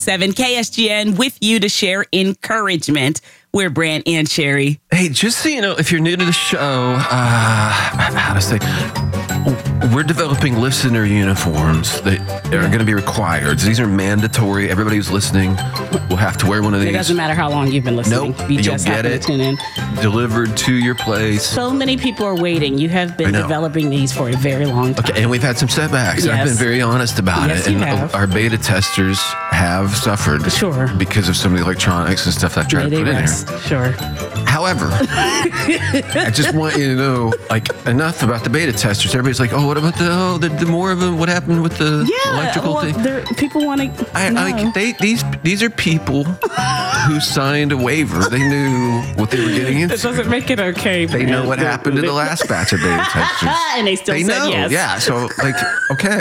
7 KSGN with you to share encouragement. We're Brant and Sherry. Hey, just so you know, if you're new to the show, how to say, we're developing listener uniforms that are going to be required. These are mandatory. Everybody who's listening will have to wear one of these. It doesn't matter how long you've been listening. Nope, You you'll just have get to it tune in. delivered to your place. So many people are waiting. You have been developing these for a very long time. Okay, and we've had some setbacks. Yes. I've been very honest about Yes, it. you And have. our beta testers have suffered because of some of the electronics and stuff I've tried to put in here. Sure. However, I just want you to know, enough about the beta testers. Everybody's like, oh, what about the more of them? What happened with the electrical thing? People want to. These are people who signed a waiver. They knew what they were getting into. It doesn't make it okay. They know what happened to the last batch of beta testers. And they still said know. yes. Yeah. So, okay.